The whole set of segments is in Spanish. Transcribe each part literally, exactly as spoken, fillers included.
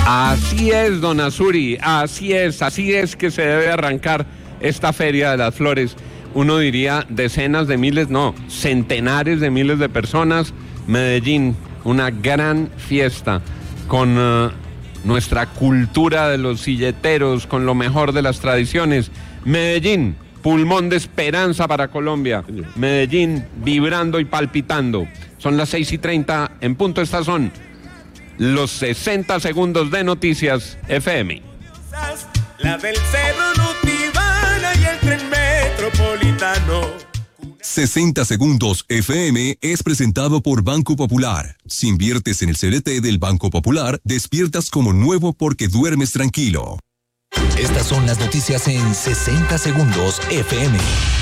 Así es, don Azuri, así es, así es que se debe arrancar esta Feria de las Flores. Uno diría decenas de miles, no, centenares de miles de personas. Medellín, una gran fiesta con uh, nuestra cultura de los silleteros, con lo mejor de las tradiciones. Medellín, pulmón de esperanza para Colombia. Medellín, vibrando y palpitando. Son las seis y treinta en punto, estas son los sesenta segundos de Noticias F M. La del Cerro Nutibana y el tren metropolitano. sesenta segundos F M es presentado por Banco Popular. Si inviertes en el C D T del Banco Popular, despiertas como nuevo porque duermes tranquilo. Estas son las noticias en sesenta segundos F M.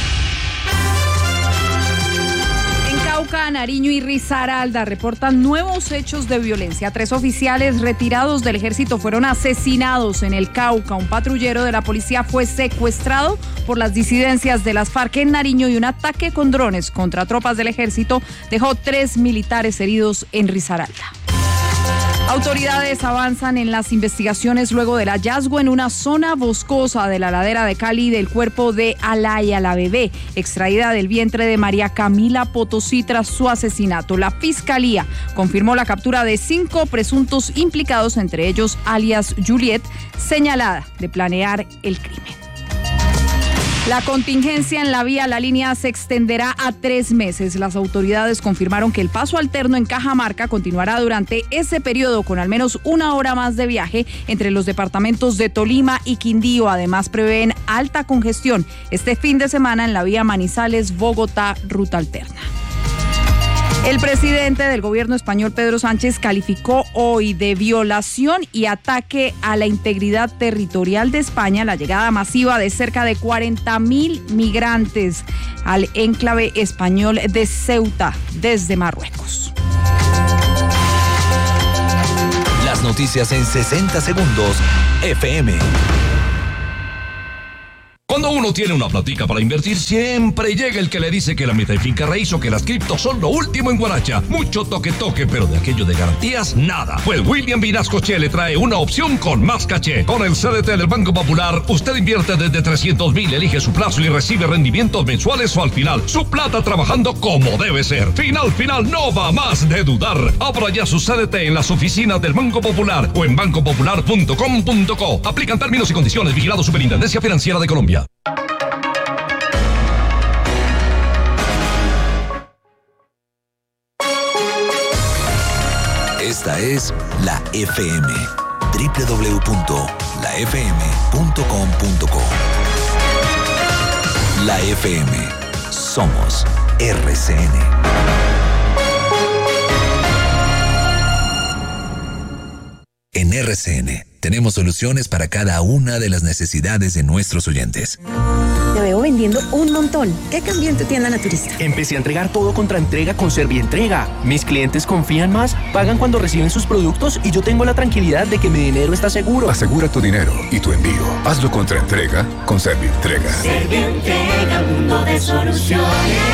Cauca, Nariño y Risaralda reportan nuevos hechos de violencia. Tres oficiales retirados del ejército fueron asesinados en el Cauca. Un patrullero de la policía fue secuestrado por las disidencias de las FARC en Nariño y un ataque con drones contra tropas del ejército dejó tres militares heridos en Risaralda. Autoridades avanzan en las investigaciones luego del hallazgo en una zona boscosa de la ladera de Cali del cuerpo de Alaya, la bebé, extraída del vientre de María Camila Potosí tras su asesinato. La Fiscalía confirmó la captura de cinco presuntos implicados, entre ellos alias Juliet, señalada de planear el crimen. La contingencia en la vía La Línea se extenderá a tres meses. Las autoridades confirmaron que el paso alterno en Cajamarca continuará durante ese periodo con al menos una hora más de viaje entre los departamentos de Tolima y Quindío. Además, prevén alta congestión este fin de semana en la vía Manizales-Bogotá, ruta alterna. El presidente del gobierno español, Pedro Sánchez, calificó hoy de violación y ataque a la integridad territorial de España la llegada masiva de cerca de cuarenta mil migrantes al enclave español de Ceuta desde Marruecos. Las noticias en sesenta segundos F M. Cuando uno tiene una platica para invertir, siempre llega el que le dice que la meta y finca raíz o que las criptos son lo último en Guaracha. Mucho toque toque, pero de aquello de garantías, nada. Pues William Vinascoche le trae una opción con más caché. Con el C D T del Banco Popular, usted invierte desde trescientos mil, elige su plazo y recibe rendimientos mensuales o al final. Su plata trabajando como debe ser. Final, final, no va más de dudar. Abra ya su C D T en las oficinas del Banco Popular o en banco popular punto com punto co. Aplican términos y condiciones. Vigilado Superintendencia Financiera de Colombia. Esta es la F M. doble u doble u doble u punto la f m punto com punto co. La F M. Somos R C N. En R C N tenemos soluciones para cada una de las necesidades de nuestros oyentes. Te veo vendiendo un montón. ¿Qué cambió en tu tienda naturista? Empecé a entregar todo contra entrega con Servientrega. Mis clientes confían más, pagan cuando reciben sus productos y yo tengo la tranquilidad de que mi dinero está seguro. Asegura tu dinero y tu envío. Hazlo contra entrega con Servientrega. Servientrega, mundo de soluciones.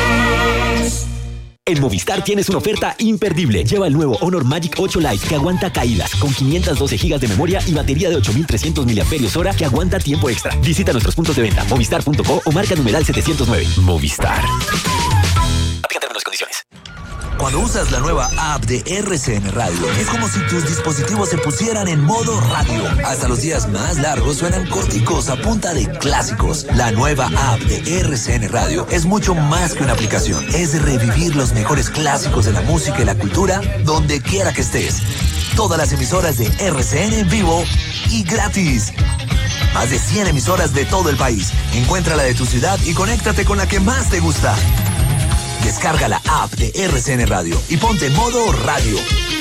En Movistar tienes una oferta imperdible. Lleva el nuevo Honor Magic ocho Lite que aguanta caídas con quinientas doce gigas de memoria y batería de ocho mil trescientos miliamperios hora que aguanta tiempo extra. Visita nuestros puntos de venta movistar punto co o marca numeral setecientos nueve. Movistar. Aplica términos y condiciones. Cuando usas la nueva app de R C N Radio, es como si tus dispositivos se pusieran en modo radio. Hasta los días más largos suenan corticos a punta de clásicos. La nueva app de R C N Radio es mucho más que una aplicación. Es revivir los mejores clásicos de la música y la cultura donde quiera que estés. Todas las emisoras de R C N en vivo y gratis. Más de cien emisoras de todo el país. Encuentra la de tu ciudad y conéctate con la que más te gusta. Descarga la app de R C N Radio y ponte en modo radio.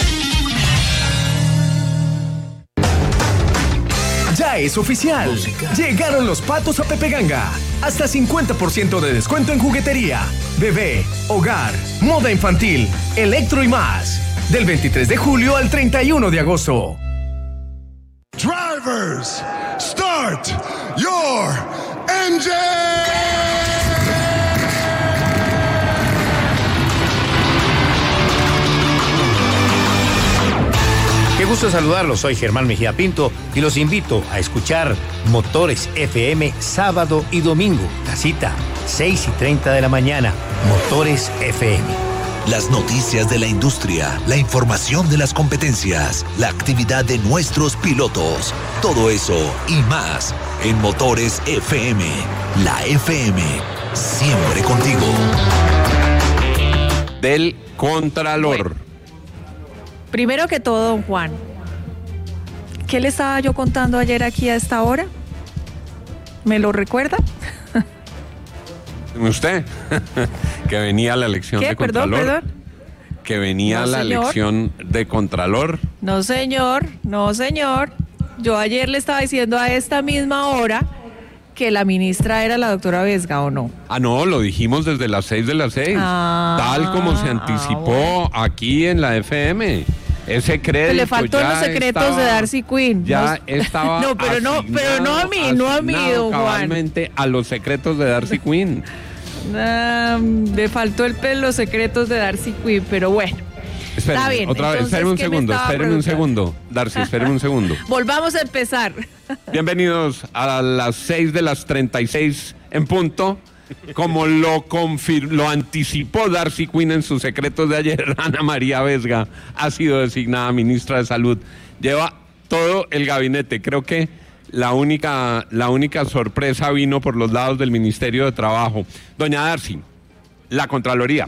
Ya es oficial. Llegaron los patos a Pepe Ganga. Hasta cincuenta por ciento de descuento en juguetería, bebé, hogar, moda infantil, electro y más. Del veintitrés de julio al treinta y uno de agosto. Drivers, start your engine. Qué gusto saludarlos, soy Germán Mejía Pinto y los invito a escuchar Motores F M sábado y domingo. La cita, seis y treinta de la mañana, Motores F M. Las noticias de la industria, la información de las competencias, la actividad de nuestros pilotos, todo eso y más en Motores F M. La F M, siempre contigo. Del Contralor. Bueno. Primero que todo, don Juan, ¿qué le estaba yo contando ayer aquí a esta hora? ¿Me lo recuerda? ¿Usted? Que venía la elección ¿Qué? de Contralor. Perdón, perdón. Que venía No, la señor. elección de Contralor. No, señor, no, señor. Yo ayer le estaba diciendo a esta misma hora que la ministra era la doctora Vesga, ¿o no? Ah, no, lo dijimos desde las seis de las seis. Ah, tal como se anticipó ah, bueno. aquí en la F M. Ese crédito Le faltó ya los secretos estaba, de Darcy Quinn. Ya no, estaba No, pero no, pero no a mí, no a mí, asignado don Juan. cabalmente a los secretos de Darcy Quinn. Ah, le faltó el pelo, los secretos de Darcy Quinn, pero bueno. Espéreme, Está bien, otra vez, entonces, espéreme un ¿qué me segundo, estaba espéreme un preguntando? segundo. Darcy, espéreme un segundo. Volvamos a empezar. Bienvenidos a las seis de las treinta y seis en punto. Como lo confir- lo anticipó Darcy Quinn en sus secretos de ayer, Ana María Vesga ha sido designada ministra de Salud. Lleva todo el gabinete. Creo que la única, la única sorpresa vino por los lados del Ministerio de Trabajo. Doña Darcy, la Contraloría.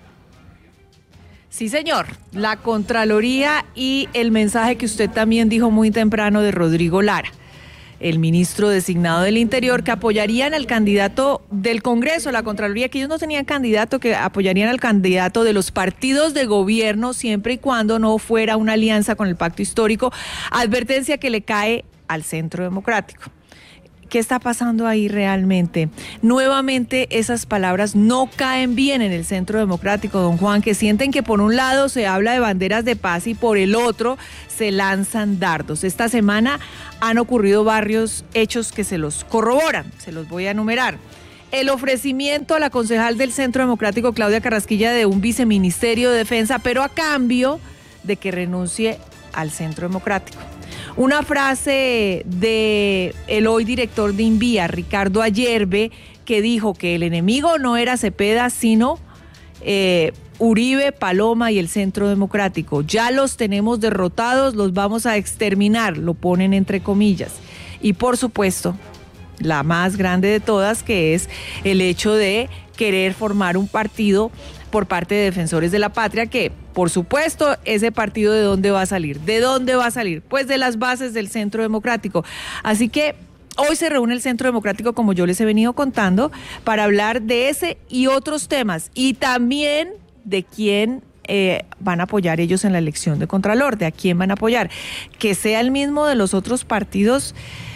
Sí, señor. La Contraloría y el mensaje que usted también dijo muy temprano de Rodrigo Lara, el ministro designado del Interior, que apoyarían al candidato del Congreso, la Contraloría, que ellos no tenían candidato, que apoyarían al candidato de los partidos de gobierno siempre y cuando no fuera una alianza con el pacto histórico. Advertencia que le cae al Centro Democrático. ¿Qué está pasando ahí realmente? Nuevamente esas palabras no caen bien en el Centro Democrático, don Juan, que sienten que por un lado se habla de banderas de paz y por el otro se lanzan dardos. Esta semana han ocurrido varios hechos que se los corroboran, se los voy a enumerar. El ofrecimiento a la concejal del Centro Democrático, Claudia Carrasquilla, de un viceministerio de Defensa, pero a cambio de que renuncie al Centro Democrático. Una frase de el hoy director de INVIA, Ricardo Ayerbe, que dijo que el enemigo no era Cepeda, sino eh, Uribe, Paloma y el Centro Democrático. Ya los tenemos derrotados, los vamos a exterminar, lo ponen entre comillas. Y por supuesto, la más grande de todas, que es el hecho de querer formar un partido por parte de Defensores de la Patria, que por supuesto ese partido ¿de dónde va a salir? ¿De dónde va a salir? Pues de las bases del Centro Democrático. Así que hoy se reúne el Centro Democrático, como yo les he venido contando, para hablar de ese y otros temas, y también de quién eh, van a apoyar ellos en la elección de Contralor, de a quién van a apoyar. Que sea el mismo de los otros partidos,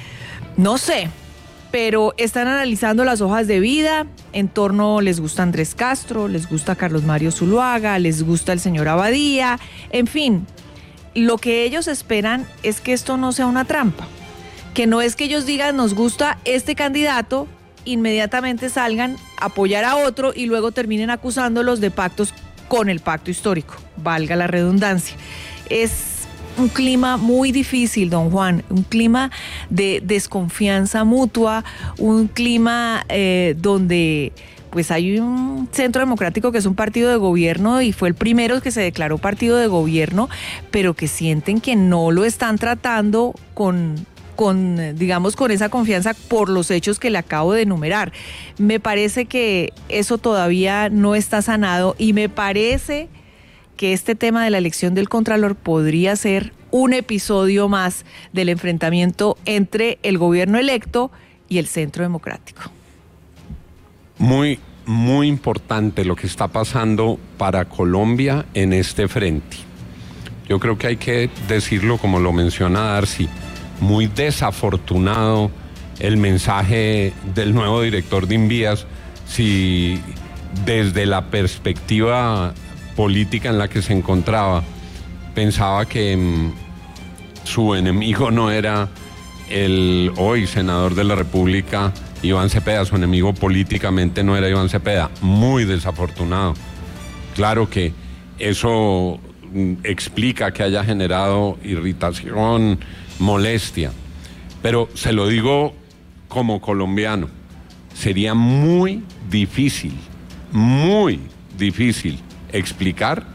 no sé, pero están analizando las hojas de vida. En torno les gusta Andrés Castro, les gusta Carlos Mario Zuluaga, les gusta el señor Abadía, en fin, lo que ellos esperan es que esto no sea una trampa, que no es que ellos digan nos gusta este candidato, inmediatamente salgan a apoyar a otro y luego terminen acusándolos de pactos con el pacto histórico, valga la redundancia. Es un clima muy difícil, don Juan, un clima de desconfianza mutua, un clima eh, donde pues hay un Centro Democrático que es un partido de gobierno y fue el primero que se declaró partido de gobierno, pero que sienten que no lo están tratando con, con digamos, con esa confianza por los hechos que le acabo de enumerar. Me parece que eso todavía no está sanado y me parece que este tema de la elección del Contralor podría ser un episodio más del enfrentamiento entre el gobierno electo y el Centro Democrático. Muy, muy importante lo que está pasando para Colombia en este frente. Yo creo que hay que decirlo como lo menciona Darcy, muy desafortunado el mensaje del nuevo director de Invías, si desde la perspectiva política en la que se encontraba pensaba que mmm, su enemigo no era el hoy senador de la República Iván Cepeda, su enemigo políticamente no era Iván Cepeda. Muy desafortunado. Claro que eso explica que haya generado irritación, molestia, pero se lo digo como colombiano, sería muy difícil, muy difícil explicar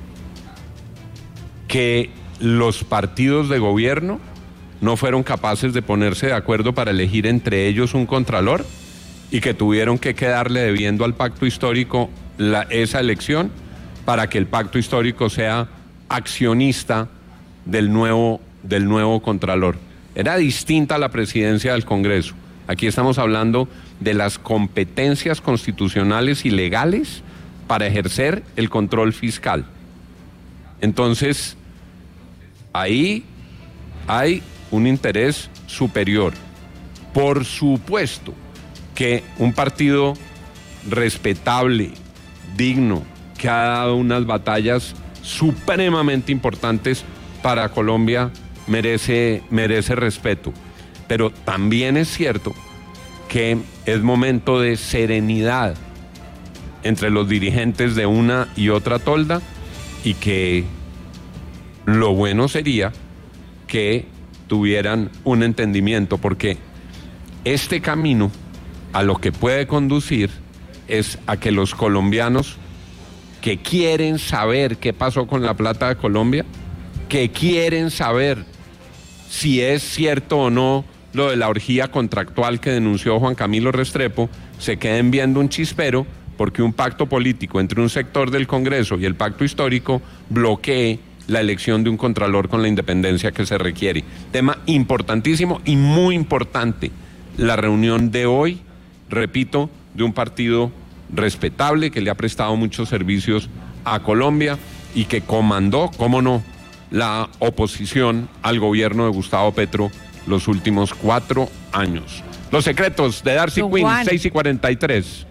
que los partidos de gobierno no fueron capaces de ponerse de acuerdo para elegir entre ellos un contralor y que tuvieron que quedarle debiendo al pacto histórico la, esa elección para que el pacto histórico sea accionista del nuevo, del nuevo contralor. Era distinta la presidencia del Congreso. Aquí estamos hablando de las competencias constitucionales y legales para ejercer el control fiscal. Entonces, ahí hay un interés superior. Por supuesto que un partido respetable, digno, que ha dado unas batallas supremamente importantes para Colombia, merece, merece respeto. Pero también es cierto que es momento de serenidad entre los dirigentes de una y otra tolda y que lo bueno sería que tuvieran un entendimiento, porque este camino a lo que puede conducir es a que los colombianos que quieren saber qué pasó con la plata de Colombia, que quieren saber si es cierto o no lo de la orgía contractual que denunció Juan Camilo Restrepo, se queden viendo un chispero porque un pacto político entre un sector del Congreso y el pacto histórico bloquee la elección de un contralor con la independencia que se requiere. Tema importantísimo y muy importante. La reunión de hoy, repito, de un partido respetable que le ha prestado muchos servicios a Colombia y que comandó, cómo no, la oposición al gobierno de Gustavo Petro los últimos cuatro años. Los secretos de Darcy Quinn, seis y cuarenta y tres.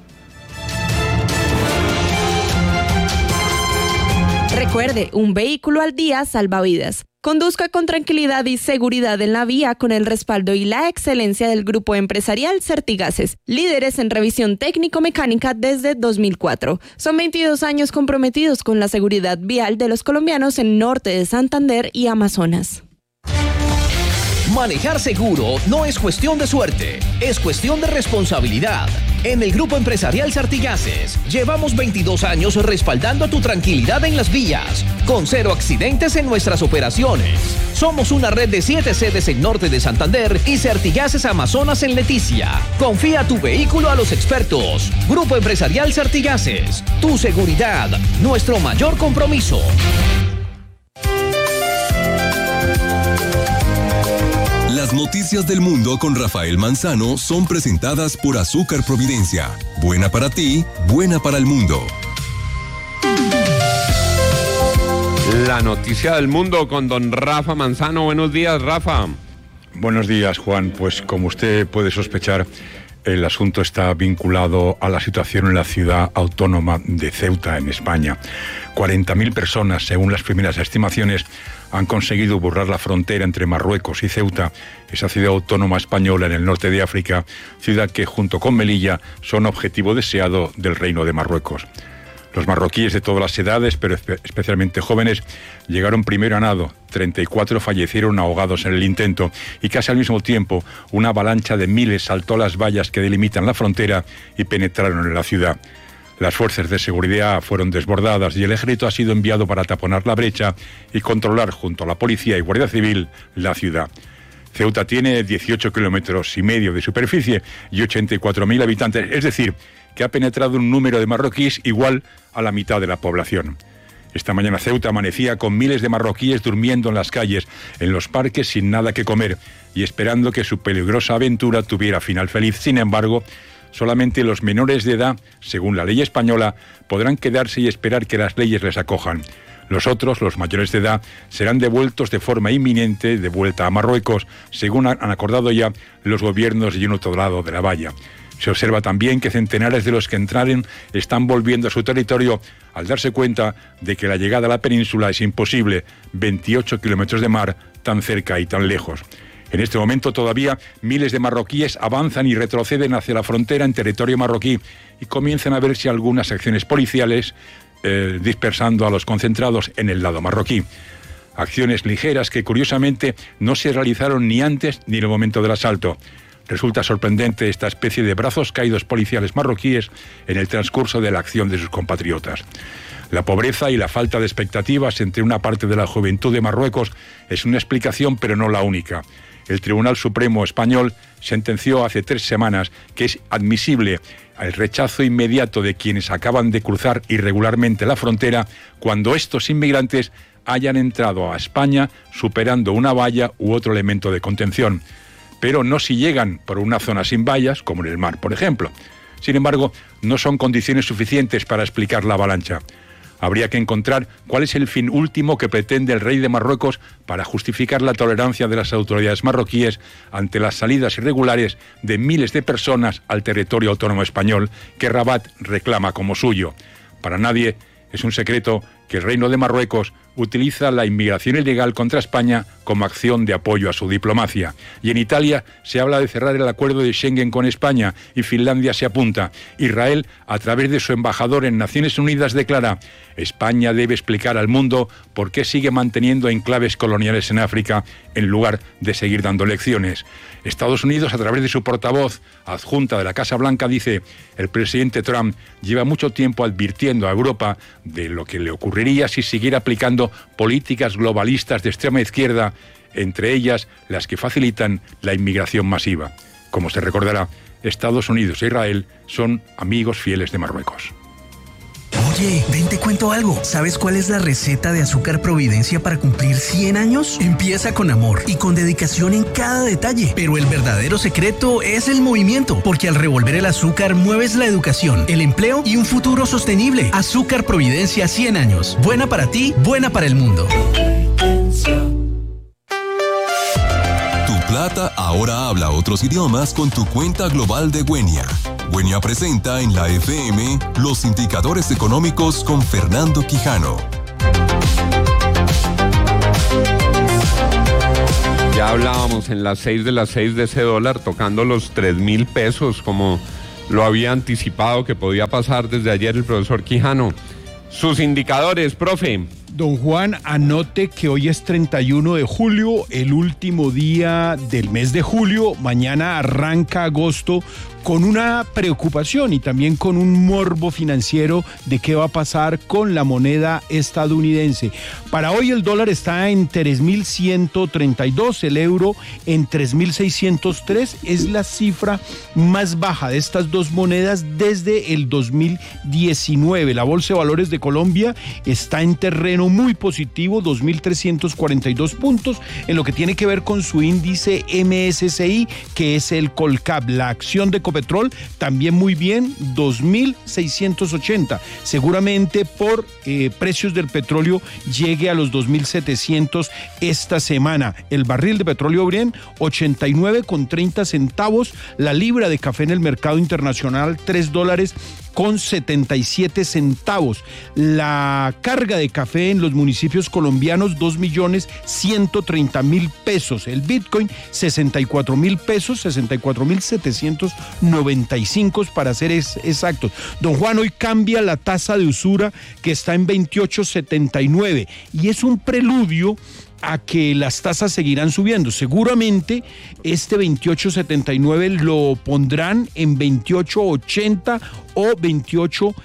Recuerde, un vehículo al día salva vidas. Conduzca con tranquilidad y seguridad en la vía con el respaldo y la excelencia del grupo empresarial Certigases, líderes en revisión técnico-mecánica desde dos mil cuatro. Son veintidós años comprometidos con la seguridad vial de los colombianos en norte de Santander y Amazonas. Manejar seguro no es cuestión de suerte, es cuestión de responsabilidad. En el Grupo Empresarial Certigases llevamos veintidós años respaldando tu tranquilidad en las vías, con cero accidentes en nuestras operaciones. Somos una red de siete sedes en norte de Santander y Certigases Amazonas en Leticia. Confía tu vehículo a los expertos. Grupo Empresarial Certigases, tu seguridad, nuestro mayor compromiso. Las noticias del mundo con Rafael Manzano son presentadas por Azúcar Providencia. Buena para ti, buena para el mundo. La noticia del mundo con don Rafa Manzano. Buenos días, Rafa. Buenos días, Juan. Pues como usted puede sospechar, el asunto está vinculado a la situación en la ciudad autónoma de Ceuta, en España. cuarenta mil personas, según las primeras estimaciones, han conseguido borrar la frontera entre Marruecos y Ceuta, esa ciudad autónoma española en el norte de África, ciudad que junto con Melilla son objetivo deseado del Reino de Marruecos. Los marroquíes de todas las edades, pero espe- especialmente jóvenes, llegaron primero a nado. treinta y cuatro fallecieron ahogados en el intento y casi al mismo tiempo una avalancha de miles saltó las vallas que delimitan la frontera y penetraron en la ciudad. Las fuerzas de seguridad fueron desbordadas y el ejército ha sido enviado para taponar la brecha y controlar junto a la policía y Guardia Civil la ciudad. Ceuta tiene dieciocho kilómetros y medio de superficie y ochenta y cuatro mil habitantes, es decir, que ha penetrado un número de marroquíes igual a la mitad de la población. Esta mañana Ceuta amanecía con miles de marroquíes durmiendo en las calles, en los parques sin nada que comer y esperando que su peligrosa aventura tuviera final feliz. Sin embargo, solamente los menores de edad, según la ley española, podrán quedarse y esperar que las leyes les acojan. Los otros, los mayores de edad, serán devueltos de forma inminente de vuelta a Marruecos, según han acordado ya los gobiernos de un otro lado de la valla. Se observa también que centenares de los que entraren están volviendo a su territorio al darse cuenta de que la llegada a la península es imposible, veintiocho kilómetros de mar tan cerca y tan lejos. En este momento todavía miles de marroquíes avanzan y retroceden hacia la frontera en territorio marroquí y comienzan a verse algunas acciones policiales eh, dispersando a los concentrados en el lado marroquí. Acciones ligeras que curiosamente no se realizaron ni antes ni en el momento del asalto. Resulta sorprendente esta especie de brazos caídos policiales marroquíes en el transcurso de la acción de sus compatriotas. La pobreza y la falta de expectativas entre una parte de la juventud de Marruecos es una explicación, pero no la única. El Tribunal Supremo español sentenció hace tres semanas que es admisible el rechazo inmediato de quienes acaban de cruzar irregularmente la frontera cuando estos inmigrantes hayan entrado a España superando una valla u otro elemento de contención, pero no si llegan por una zona sin vallas, como en el mar, por ejemplo. Sin embargo, no son condiciones suficientes para explicar la avalancha. Habría que encontrar cuál es el fin último que pretende el rey de Marruecos para justificar la tolerancia de las autoridades marroquíes ante las salidas irregulares de miles de personas al territorio autónomo español que Rabat reclama como suyo. Para nadie es un secreto que el Reino de Marruecos utiliza la inmigración ilegal contra España como acción de apoyo a su diplomacia. Y en Italia se habla de cerrar el acuerdo de Schengen con España y Finlandia se apunta. Israel, a través de su embajador en Naciones Unidas, declara: España debe explicar al mundo por qué sigue manteniendo enclaves coloniales en África en lugar de seguir dando lecciones. Estados Unidos, a través de su portavoz adjunta de la Casa Blanca, dice: el presidente Trump lleva mucho tiempo advirtiendo a Europa de lo que le ocurriría si siguiera aplicando políticas globalistas de extrema izquierda, entre ellas las que facilitan la inmigración masiva. Como se recordará, Estados Unidos e Israel son amigos fieles de Marruecos. Oye, ven, te cuento algo. ¿Sabes cuál es la receta de Azúcar Providencia para cumplir cien años? Empieza con amor y con dedicación en cada detalle. Pero el verdadero secreto es el movimiento, porque al revolver el azúcar mueves la educación, el empleo y un futuro sostenible. Azúcar Providencia cien años. Buena para ti, buena para el mundo. Tu plata ahora habla otros idiomas con tu cuenta global de Wenia. Wenia presenta en la F M los indicadores económicos con Fernando Quijano. Ya hablábamos en las seis de las seis de ese dólar tocando los tres mil pesos, como lo había anticipado que podía pasar desde ayer el profesor Quijano. Sus indicadores, profe. Don Juan, anote que hoy es treinta y uno de julio, el último día del mes de julio. Mañana arranca agosto con una preocupación y también con un morbo financiero de qué va a pasar con la moneda estadounidense. Para hoy el dólar está en tres mil ciento treinta y dos, el euro en tres mil seiscientos tres. Es la cifra más baja de estas dos monedas desde el dos mil diecinueve. La Bolsa de Valores de Colombia está en terreno muy positivo, dos mil trescientos cuarenta y dos puntos, en lo que tiene que ver con su índice M S C I, que es el Colcap. La acción de Ecopetrol también muy bien, dos mil seiscientos ochenta. Seguramente por eh, precios del petróleo llegue a los dos mil setecientos esta semana. El barril de petróleo Brent, ochenta y nueve con treinta centavos. La libra de café en el mercado internacional, tres dólares con setenta y siete centavos. La carga de café en los municipios colombianos, dos millones ciento treinta mil pesos. El Bitcoin, sesenta y cuatro mil pesos, sesenta y cuatro mil setecientos noventa y cinco para ser es, exactos. Don Juan, hoy cambia la tasa de usura, que está en veintiocho setenta y nueve, y es un preludio a que las tasas seguirán subiendo. Seguramente este veintiocho setenta y nueve lo pondrán en veintiocho ochenta o veintiocho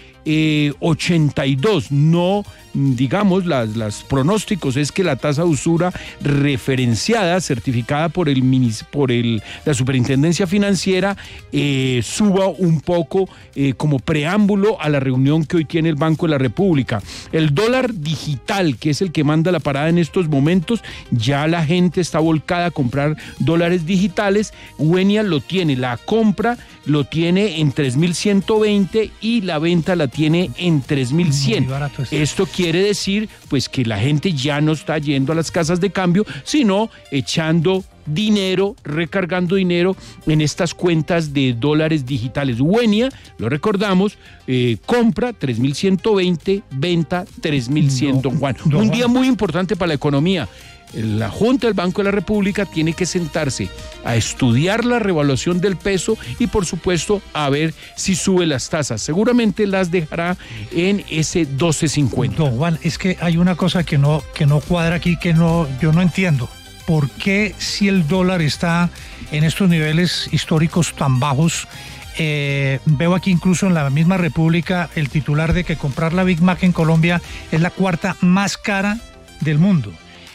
ochenta y dos. No, digamos, las, las pronósticos es que la tasa de usura referenciada, certificada por el por el la Superintendencia Financiera, eh, suba un poco eh, como preámbulo a la reunión que hoy tiene el Banco de la República. El dólar digital, que es el que manda la parada en estos momentos, ya la gente está volcada a comprar dólares digitales. Wenia lo tiene, la compra lo tiene en tres mil ciento veinte y la venta la tiene en tres mil cien. Esto quiere decir pues que la gente ya no está yendo a las casas de cambio, sino echando dinero, recargando dinero en estas cuentas de dólares digitales. Wenia, lo recordamos, eh, compra tres mil ciento veinte, venta tres mil cien, don Juan. Un día muy importante para la economía. la Junta del Banco de la República tiene que sentarse a estudiar la revaluación del peso y por supuesto a ver si sube las tasas. Seguramente las dejará en ese doce cincuenta. Don Juan, es que hay una cosa que no, que no cuadra aquí, que no, yo no entiendo. ¿Por qué si el dólar está en estos niveles históricos tan bajos? Eh, veo aquí incluso en la misma República el titular de que comprar la Big Mac en Colombia es la cuarta más cara del mundo.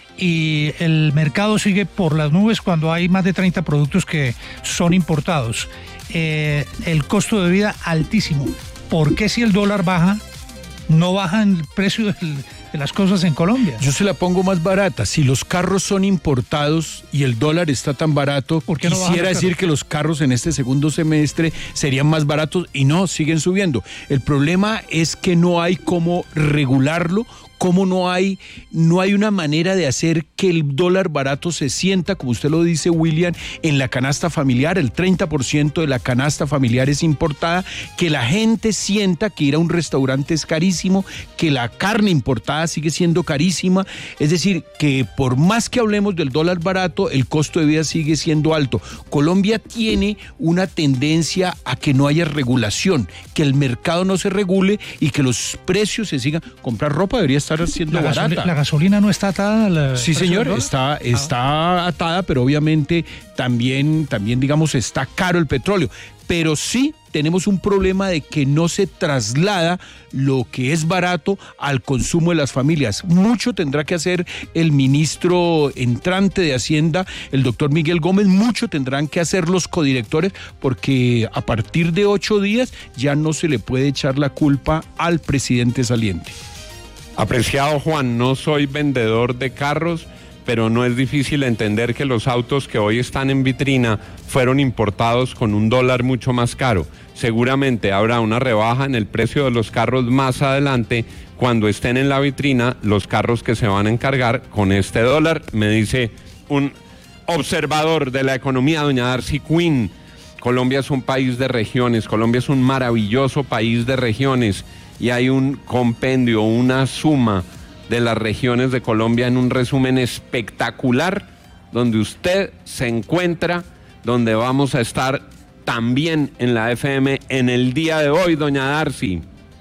Y el mercado sigue por las nubes cuando hay más de treinta productos que son importados. Eh, el costo de vida altísimo. ¿Por qué si el dólar baja, no baja el precio del, de las cosas en Colombia? Yo se la pongo más barata. Si los carros son importados y el dólar está tan barato, ¿por qué no quisiera decir carros? Que los carros en este segundo semestre serían más baratos y no, siguen subiendo. El problema es que no hay cómo regularlo. Cómo no hay, no hay una manera de hacer que el dólar barato se sienta, como usted lo dice, William, en la canasta familiar. El treinta por ciento de la canasta familiar es importada, que la gente sienta que ir a un restaurante es carísimo, que la carne importada sigue siendo carísima. Es decir, que por más que hablemos del dólar barato, el costo de vida sigue siendo alto. Colombia tiene una tendencia a que no haya regulación, que el mercado no se regule y que los precios se sigan. Comprar ropa debería estar haciendo la barata. Gasoli- la gasolina no está atada a la Sí, señor, está, está atada, pero obviamente también, también, digamos, está caro el petróleo. Pero sí tenemos un problema de que no se traslada lo que es barato al consumo de las familias. Mucho tendrá que hacer el ministro entrante de Hacienda, el doctor Miguel Gómez, mucho tendrán que hacer los codirectores, porque a partir de ocho días ya no se le puede echar la culpa al presidente saliente. Apreciado Juan, no soy vendedor de carros, pero no es difícil entender que los autos que hoy están en vitrina fueron importados con un dólar mucho más caro. Seguramente habrá una rebaja en el precio de los carros más adelante cuando estén en la vitrina los carros que se van a encargar con este dólar, me dice un observador de la economía, doña Darcy Quinn. Colombia es un país de regiones, Colombia es un maravilloso país de regiones. Y hay un compendio, una suma de las regiones de Colombia en un resumen espectacular, donde usted se encuentra, donde vamos a estar también en la F M en el día de hoy, doña Darcy.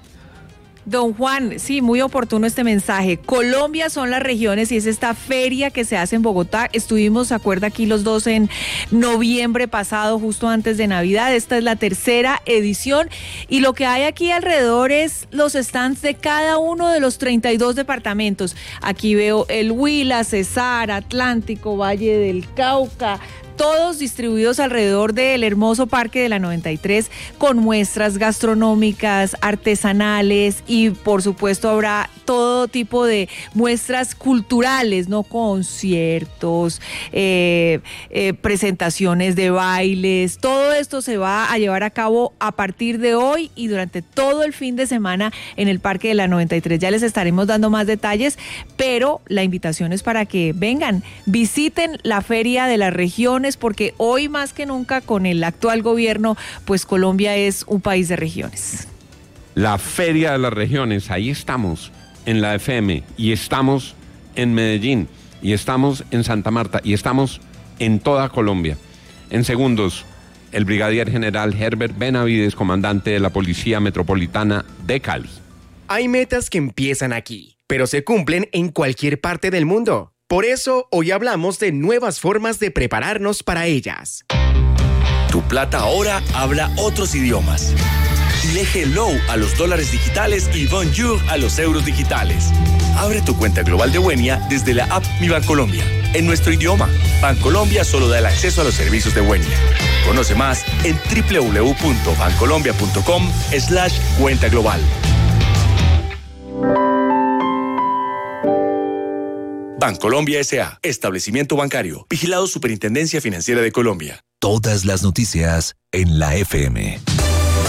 Don Juan, sí, muy oportuno este mensaje. Colombia son las regiones y es esta feria que se hace en Bogotá. Estuvimos, se acuerda, aquí los dos en noviembre pasado, justo antes de Navidad. Esta es la tercera edición y lo que hay aquí alrededor es los stands de cada uno de los treinta y dos departamentos. Aquí veo el Huila, Cesar, Atlántico, Valle del Cauca, todos distribuidos alrededor del hermoso Parque de la noventa y tres, con muestras gastronómicas, artesanales y por supuesto habrá todo tipo de muestras culturales, ¿no? Conciertos, eh, eh, presentaciones de bailes, todo esto se va a llevar a cabo a partir de hoy y durante todo el fin de semana en el Parque de la noventa y tres. Ya les estaremos dando más detalles, pero la invitación es para que vengan, visiten la Feria de las Regiones, porque hoy más que nunca con el actual gobierno, pues Colombia es un país de regiones. La Feria de las Regiones, ahí estamos en la F M y estamos en Medellín y estamos en Santa Marta y estamos en toda Colombia. En segundos, el brigadier general Herbert Benavides, comandante de la Policía Metropolitana de Cali. Hay metas que empiezan aquí, pero se cumplen en cualquier parte del mundo. Por eso, hoy hablamos de nuevas formas de prepararnos para ellas. Tu plata ahora habla otros idiomas. Dile hello a los dólares digitales y bonjour a los euros digitales. Abre tu cuenta global de Buenia desde la app Mi Bancolombia, en nuestro idioma. Bancolombia solo da el acceso a los servicios de Buenia. Conoce más en doble u doble u doble u punto bancolombia punto com slash cuenta global. Bancolombia S A, establecimiento bancario, vigilado Superintendencia Financiera de Colombia. Todas las noticias en la F M.